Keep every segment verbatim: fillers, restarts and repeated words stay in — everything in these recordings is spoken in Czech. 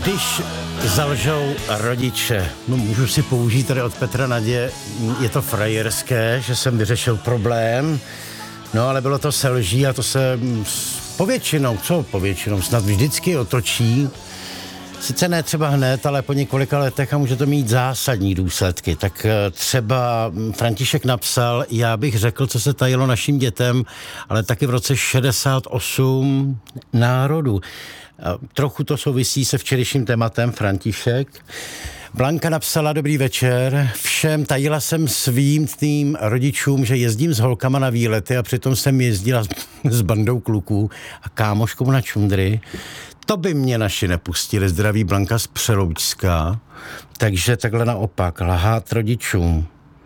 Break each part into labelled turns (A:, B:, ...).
A: Když zalžou rodiče, no můžu si použít tady od Petra Nadě, je to frajerské, že jsem vyřešil problém, no ale bylo to se lží a to se povětšinou, co povětšinou, snad vždycky otočí. Sice ne třeba hned, ale po několika letech a může to mít zásadní důsledky. Tak třeba František napsal, já bych řekl, co se tajilo našim dětem, ale taky v roce šedesát osm národu. Trochu to souvisí se včerejším tématem, František. Blanka napsala, dobrý večer, všem tajila jsem svým tým rodičům, že jezdím s holkama na výlety a přitom jsem jezdila s, s bandou kluků a kámoškou na čundry. To by mě naši nepustili, zdraví Blanka z Přeloučska. Takže takhle naopak, lhát rodičům.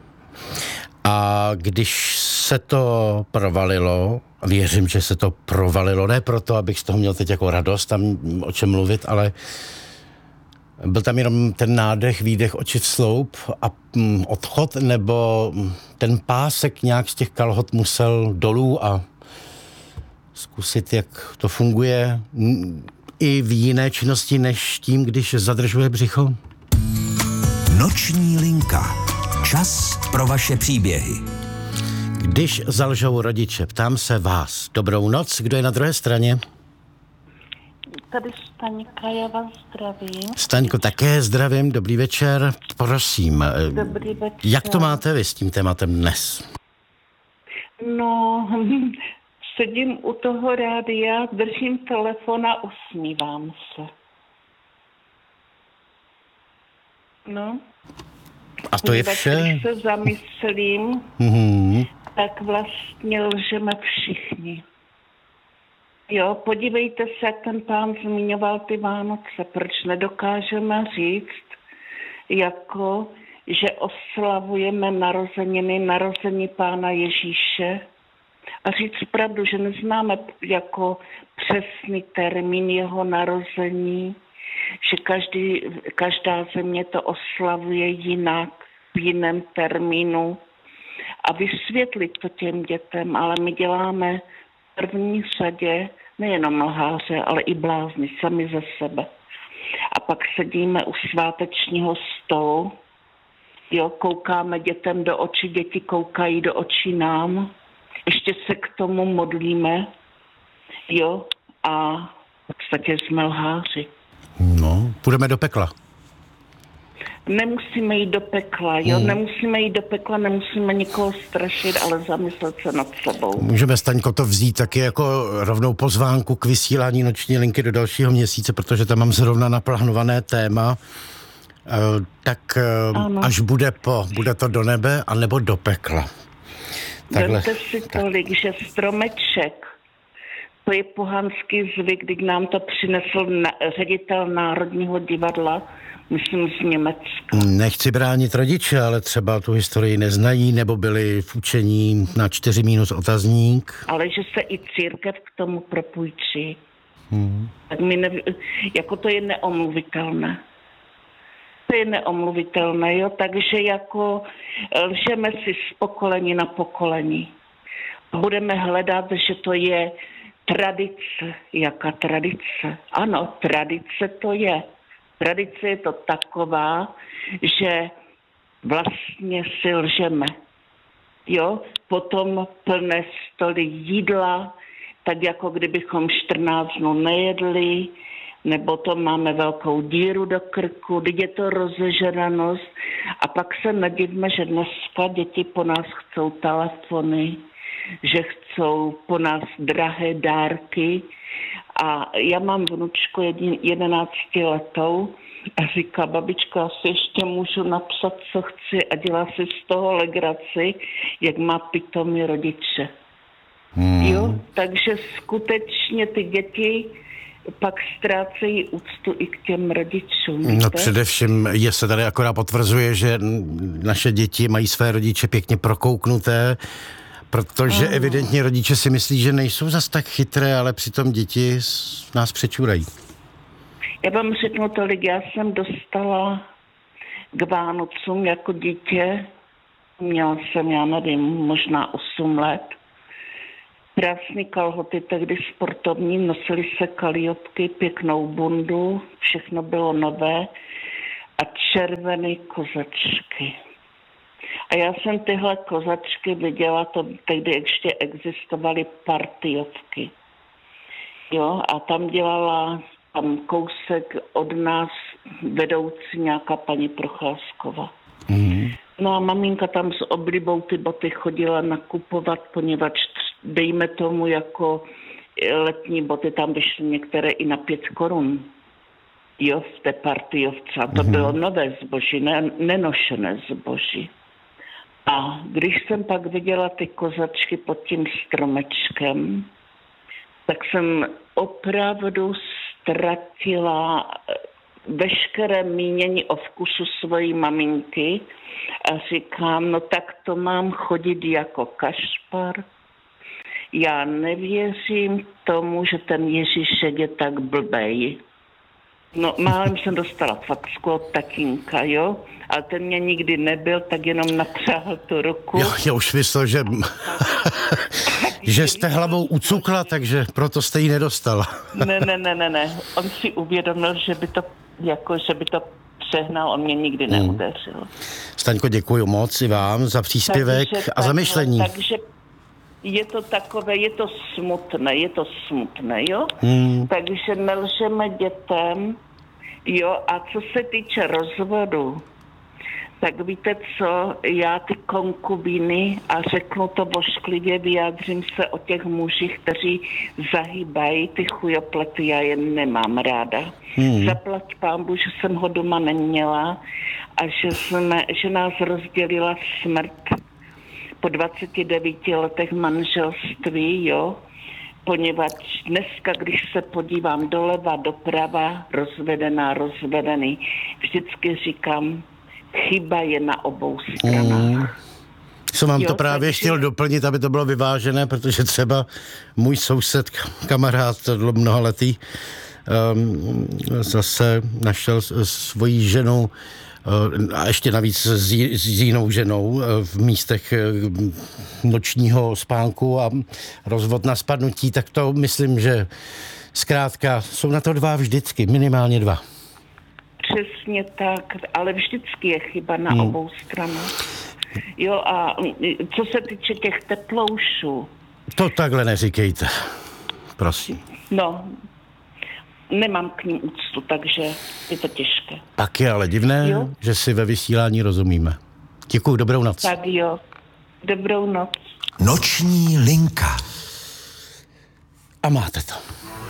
A: A když se to provalilo, věřím, že se to provalilo, ne proto, abych z toho měl teď jako radost, tam o čem mluvit, ale byl tam jenom ten nádech, výdech, oči v sloup a mm, odchod, nebo ten pásek nějak z těch kalhot musel dolů a zkusit, jak to funguje i v jiné činnosti, než tím, když zadržuje břicho.
B: Noční linka. Čas pro vaše příběhy.
A: Když zalžou rodiče, ptám se vás. Dobrou noc, kdo je na druhé straně?
C: Tady Staňka, já vás zdravím.
A: Staňko, také zdravím, dobrý večer, prosím.
C: Dobrý večer.
A: Jak to máte vy s tím tématem dnes?
C: No, sedím u toho rádia, držím telefon a usmívám se. No.
A: A to je vše?
C: Když se zamyslím,
A: mm-hmm.
C: tak vlastně lžeme všichni. Jo, podívejte se, jak ten pán zmiňoval ty Vánoce. Proč nedokážeme říct, jako, že oslavujeme narozeniny, narození pána Ježíše a říct pravdu, že neznáme jako přesný termín jeho narození, že každý, každá země to oslavuje jinak, v jiném termínu a vysvětlit to těm dětem, ale my děláme v první řadě nejenom lháře, ale i blázni sami ze sebe. A pak sedíme u svátečního stolu, jo, koukáme dětem do očí, děti koukají do očí nám, ještě se k tomu modlíme, jo, a v podstatě jsme lháři.
A: No, půjdeme do pekla.
C: Nemusíme jít do pekla, jo? Hmm. Nemusíme jít do pekla, nemusíme nikoho strašit, ale zamyslet se nad sebou.
A: Můžeme, Staňko, to vzít taky jako rovnou pozvánku k vysílání noční linky do dalšího měsíce, protože tam mám zrovna naplánované téma. E, tak ano. Až bude po, bude to do nebe, anebo do pekla.
C: Vemte si tolik, že stromeček, to je pohanský zvyk, když nám to přinesl na, ředitel Národního divadla, myslím z Německa.
A: Nechci bránit rodiče, ale třeba tu historii neznají, nebo byli v učení na čtyři minus otazník.
C: Ale že se i církev k tomu propůjčí.
A: Hmm.
C: Tak mi ne, jako to je neomluvitelné. To je neomluvitelné, jo, takže jako lžeme si z pokolení na pokolení. Budeme hledat, že to je tradice. Jaká tradice? Ano, tradice to je. Tradice je to taková, že vlastně si lžeme. Jo, potom plné stoly jídla, tak jako kdybychom čtrnáct dnů nejedli, nebo to máme velkou díru do krku, teď je to rozežranost. A pak se nedivme, že dneska děti po nás chcou telefony, že chcou po nás drahé dárky. A já mám vnučku jedenáctiletou a říká, babičko, já si ještě můžu napsat, co chci a dělá si z toho legraci, jak má pitomí rodiče.
A: Hmm.
C: Jo, takže skutečně ty děti pak ztrácejí úctu i k těm rodičům.
A: No víte? Především je se tady akorát potvrzuje, že naše děti mají své rodiče pěkně prokouknuté, protože ano. Evidentně rodiče si myslí, že nejsou zas tak chytré, ale přitom děti nás přečurají.
C: Já vám řeknu tolik, já jsem dostala k Vánocům jako dítě, měla jsem, já nevím, možná osm let, Krásný kalhoty, tehdy sportovní, nosily se kaliotky, pěknou bundu, všechno bylo nové a červené kozačky. A já jsem tyhle kozačky viděla, to tehdy ještě existovaly partyovky. Jo, a tam dělala tam kousek od nás vedoucí nějaká paní Procházková. Mm-hmm. No a maminka tam s oblibou ty boty chodila nakupovat, poněvadž dejme tomu jako letní boty, tam vyšly některé i na pět korun. Jo, v té partyovce. A to mm-hmm. bylo nové zboží, ne, nenošené zboží. A když jsem pak viděla ty kozačky pod tím stromečkem, tak jsem opravdu ztratila veškeré mínění o vkusu svojí maminky a říkám, no tak to mám chodit jako kašpar. Já nevěřím tomu, že ten Ježíšek je tak blbej. No, málem jsem dostala facku od tatínka, jo? Ale ten mě nikdy nebyl, tak jenom napřáhl tu ruku.
A: Jo, já už myslel, že, že jste hlavou ucukla, takže proto jste ji nedostala.
C: ne, ne, ne, ne, ne. On si uvědomil, že by to, jako, že by to přehnal, on mě nikdy neudeřil. Hmm.
A: Staňko, děkuji moc i vám za příspěvek takže a za myšlení.
C: Takže je to takové, je to smutné, je to smutné, jo?
A: Hmm.
C: Takže nelžeme dětem, jo? A co se týče rozvodu, tak víte co, já ty konkubíny, a řeknu to božklivě, vyjádřím se o těch mužích, kteří zahýbají ty chujoplety, já je nemám ráda. Hmm. Zaplať pánbu, že jsem ho doma neměla a že, jsme, že nás rozdělila smrt po dvaceti devíti letech manželství, jo, poněvadž dneska, když se podívám doleva, doprava, rozvedená, rozvedený, vždycky říkám, chyba je na obou stranách. Mm.
A: Jsem vám jo, to právě takže chtěl doplnit, aby to bylo vyvážené, protože třeba můj soused, kamarád mnohaletý, um, zase našel svoji ženu a ještě navíc s, s jinou ženou v místech nočního spánku a rozvod na spadnutí, tak to myslím, že zkrátka jsou na to dva vždycky, minimálně dva.
C: Přesně tak, ale vždycky je chyba na hmm. obou stranách. Jo, a co se týče těch teploušů...
A: To takhle neříkejte, prosím.
C: No, nemám k ním úctu, takže je to těžké.
A: Tak je ale divné, jo? Že si ve vysílání rozumíme. Děkuju, dobrou noc.
C: Tak jo, dobrou noc.
B: Noční linka.
A: A máte to.